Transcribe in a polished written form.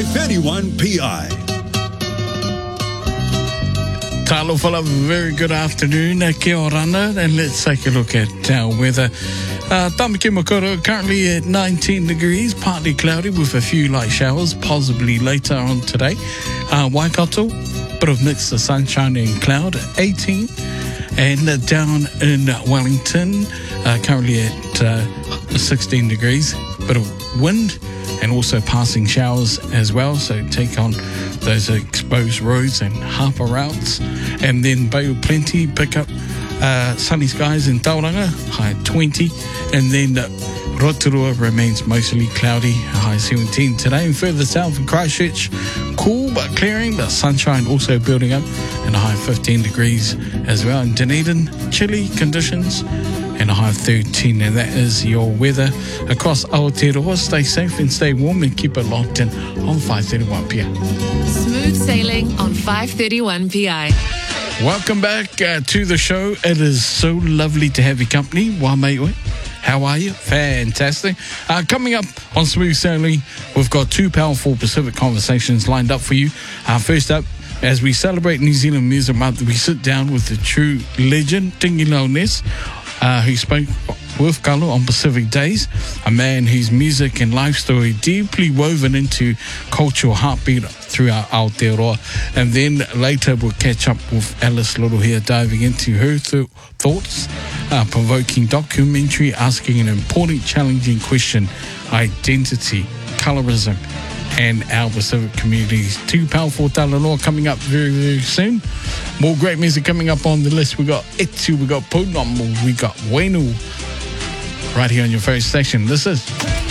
531 PI. Talofa, very good afternoon. Kia orana, and let's take a look at our weather. Tamaki Makaurau, currently at 19 degrees, partly cloudy with a few light showers, possibly later on today. Waikato, bit of mix of sunshine and cloud, 18. And down in Wellington, currently at 16 degrees, bit of wind and also passing showers as well, so take on those exposed roads and harbour routes. And then Bay of Plenty, pick up sunny skies in Tauranga, high 20, and then Rotorua remains mostly cloudy, high 17 today. And further south in Christchurch, cool but clearing, but sunshine also building up, and a high 15 degrees as well. In Dunedin, chilly conditions and a high of 13, and that is your weather across Aotearoa. Stay safe and stay warm and keep it locked in on 531 PI. Smooth sailing on 531 PI. Welcome back to the show. It is so lovely to have your company. Wa maioi. How are you? Fantastic. Coming up on Smooth Sailing, we've got two powerful Pacific conversations lined up for you. First up, as we celebrate New Zealand Music Month, we sit down with the true legend, Tingi Launes, who spoke with Carlo on Pacific Days, a man whose music and life story deeply woven into cultural heartbeat throughout Aotearoa. And then later we'll catch up with Alice Little here, diving into her thoughts, provoking documentary asking an important, challenging question: identity, colorism, and our Pacific communities. Two powerful talanoa coming up very, very soon. More great music coming up on the list. We got Etu, we got Pounamu, we got Wenu, right here on your first station. This is